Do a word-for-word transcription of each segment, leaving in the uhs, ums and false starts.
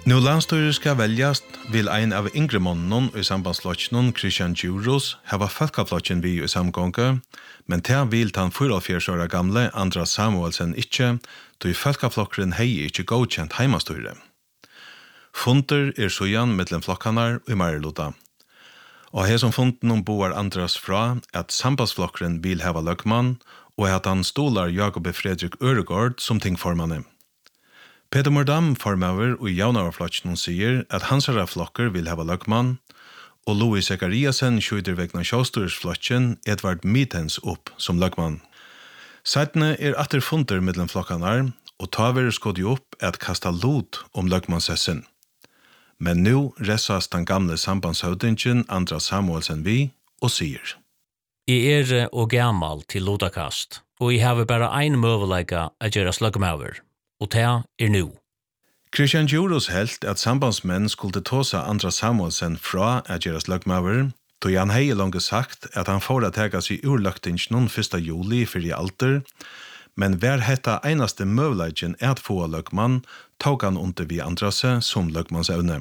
Nu landstyret skal veljas, vil ein av yngre månene i sambandsflotjen Christian Djuros hava folkaflotjen vi i samgånge, men til vil han fyrofjers åra gamle Andras Samuelsen ikkje, då i folkaflokkeren hei ikkje godkjent heimastyre. Funter er sujan mellom flokkanar og i Mariluta. Og her som funden om boar Andras fra at sambandsflokkeren vil hava løkman, og at han stolar Jakob Fredrik Øregård som tingformanne. Peter Mordam, formøver og Javnavarflotjen, sier at hansara flokker vil hava løkman, og Louis Zekariasen skjøyder vegna sjåstorsflotjen Edvard Mitens opp som løkman. Seitene er atter funter mellom flokkanar, og taver skåd jo opp at kasta lot om løkmansessen. Men nu ressas den gamle sambandshøvdingen Andras Samuelsen vi og sier: Jeg er og gammal til lodakast, og jeg har bare ein møvelega at gjøre slagmauver, og det er nu. Christian Djuros helt at sambandsmenn skulle tåsa Andras Samuelsen fra at gjøre slagmauver, då han hei langt sagt at han får at tega seg urløktingen noen første juli for i alter, men hver hetta einaste møvleikken at få løkman, tog han under vi Andrase som løkmansevne.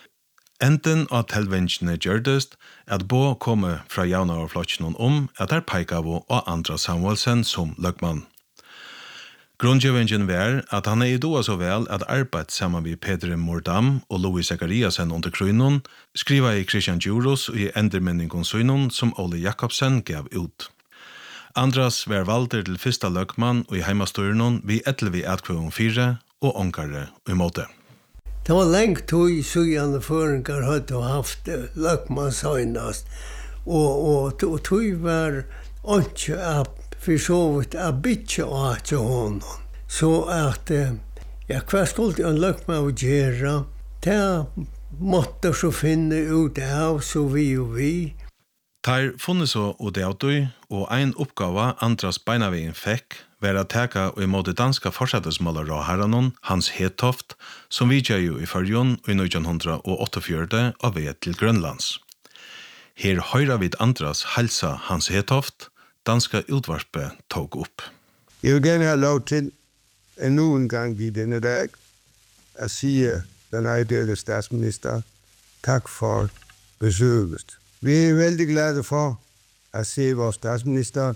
Enden av telvingene gjørdest at Bo komme fra Javnavarflotjen om at der peikavo og Andras Samuelsen som løkman. Grundgjøvingen var at han er i doa så vel at arbeid sammen med Peter Mordam og Louis Zekariasen under krøynon, skriva i Christian Djuros og i endermenningen søynon som Ole Jakobsen gav ut. Andras var valder til fyrsta løkman og i heimastøyrenon vi ettervi atkvøven fire og ångare og i måte. Det var lengt tog sugande føringar hadde haft løkmansøynast, og, og, og tog var ikke at for så vidt at bytje av til honom. Så at, ja, hva skulle en løkman gjøre? Det måtte så finne ut av, så vi og vi. Tar funnet så og det av og ein oppgave Andras beinavegen fikk var at teka og i måte danska forsettesmåler av herrenon, Hans Hetoft, som vi gjør jo i Førjon i nitton åttiofyra av ved til Grønlands. Her høyra vid Andras halsa Hans Hetoft, danska utvarpe tog opp. Jeg vil gerne ha lov til endnu en gang i denne dag at sige den ejdelige statsminister tak for besøget. Vi er veldig glade for at se vores statsminister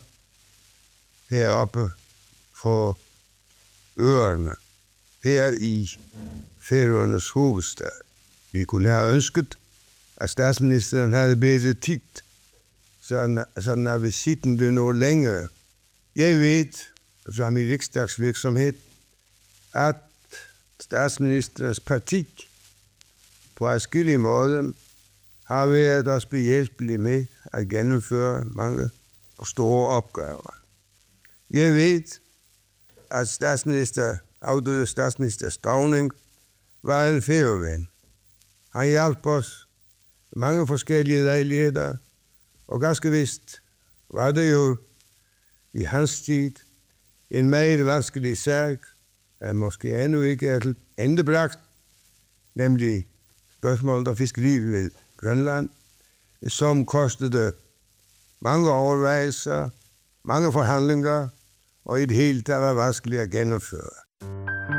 heroppe for ørerne, her i Færøernes hovedstad. Vi kunne have ønsket, at statsministeren havde bedre tid, sådan, sådan at visiten blev noget længere. Jeg ved, som i riksdagsvirksomhed, at statsministerens parti på adskillige måder har været os behjælpelige med at gennemføre mange og store opgaver. Jeg ved, at statsminister, afdøde statsminister Stauning var en færøven. Han hjalp os mange forskellige lejligheder, og ganske vist var det jo i hans tid en meget vanskelig sag, at måske endnu ikke er til endebragt, nemlig spørgsmålet om fiskeri ved Grønland, som kostede mange overvejelser, mange forhandlinger, og i det hele taget var vanskeligt at gennemføre.